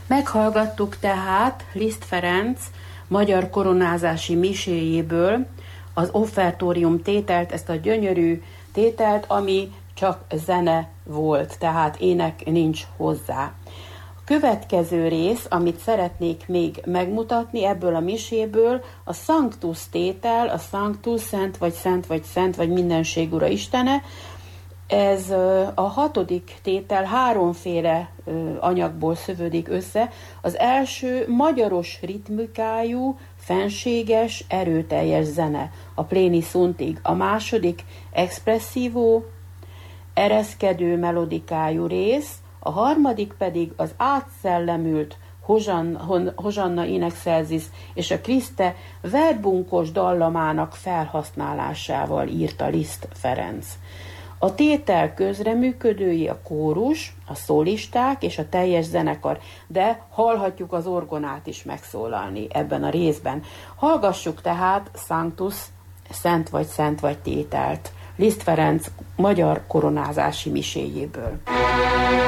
Meghallgattuk tehát Liszt Ferenc magyar koronázási miséjéből az offertórium tételt, ezt a gyönyörű tételt, ami csak zene volt, tehát ének nincs hozzá. A következő rész, amit szeretnék még megmutatni ebből a miséből, a Sanctus tétel, a Sanctus, szent vagy mindenség Ura Istene. Ez a 6. tétel háromféle anyagból szövődik össze. Az első magyaros ritmikájú, fenséges, erőteljes zene, a pléni szuntig. A második expresszívó, ereszkedő melodikájú rész, a harmadik pedig az átszellemült Hosanna in excelsis és a Christe verbunkos dallamának felhasználásával írta Liszt Ferenc. A tétel közreműködői a kórus, a szólisták és a teljes zenekar, de hallhatjuk az orgonát is megszólalni ebben a részben. Hallgassuk tehát Sanctus, szent vagy tételt, Liszt Ferenc magyar koronázási miséjéből.